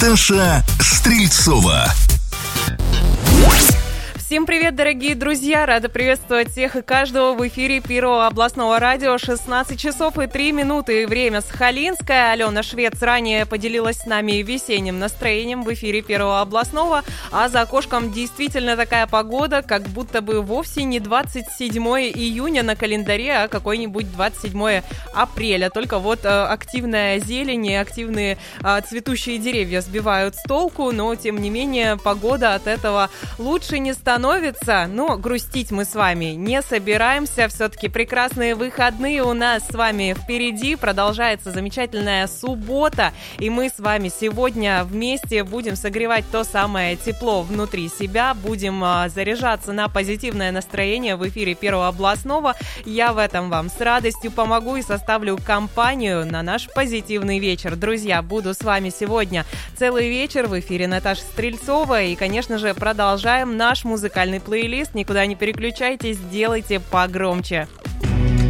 Наташа Стрельцова. Всем привет, дорогие друзья! Рада приветствовать всех и каждого в эфире Первого областного радио. 16 часов и 3 минуты. Время Сахалинское. Алена Швец ранее поделилась с нами весенним настроением в эфире Первого областного. А за окошком действительно такая погода, как будто бы вовсе не 27 июня на календаре, а какой-нибудь 27 апреля. Только вот активная зелень и активные цветущие деревья сбивают с толку, но тем не менее погода от этого лучше не становится. Но грустить мы с вами не собираемся. Все-таки прекрасные выходные у нас с вами впереди. Продолжается замечательная суббота. И мы с вами сегодня вместе будем согревать то самое тепло внутри себя. Будем заряжаться на позитивное настроение в эфире Первого областного. Я в этом вам с радостью помогу и составлю компанию на наш позитивный вечер. Друзья, буду с вами сегодня целый вечер в эфире Наташи Стрельцова. И, конечно же, продолжаем наш музыкальный плейлист. Никуда не переключайтесь, делайте погромче.